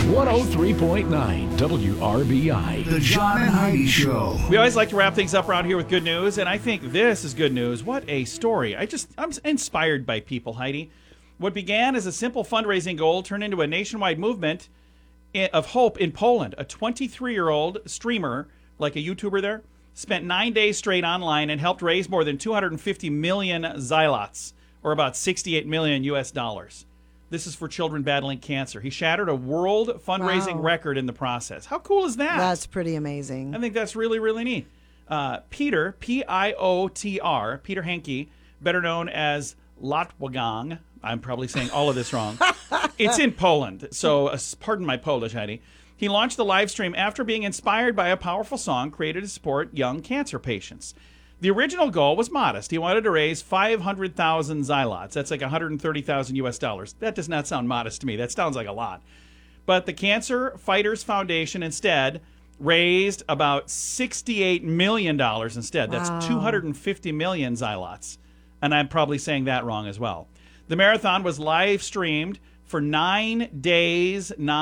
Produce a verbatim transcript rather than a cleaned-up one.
one oh three point nine W R B I. The John and Heidi Show. We always like to wrap things up around here with good news, and I think this is good news. What a story. I just, I'm inspired by people, Heidi. What began as a simple fundraising goal turned into a nationwide movement of hope in Poland. A twenty-three-year-old streamer, like a YouTuber there, spent nine days straight online and helped raise more than two hundred fifty million zlotys, or about sixty-eight million U S dollars. This is for children battling cancer. He shattered a world fundraising Wow. record in the process. How cool is that? That's pretty amazing. I think that's really, really neat. Uh, Peter, P I O T R, Peter Henke, better known as Latwagang. I'm probably saying all of this wrong. It's in Poland, so uh, pardon my Polish, Heidi. He launched the live stream after being inspired by a powerful song created to support young cancer patients. The original goal was modest. He wanted to raise five hundred thousand zlotys. That's like one hundred thirty thousand U S dollars. That does not sound modest to me. That sounds like a lot. But the Cancer Fighters Foundation instead raised about sixty-eight million dollars instead. That's Wow. two hundred fifty million zlotys. And I'm probably saying that wrong as well. The marathon was live streamed for nine days, nine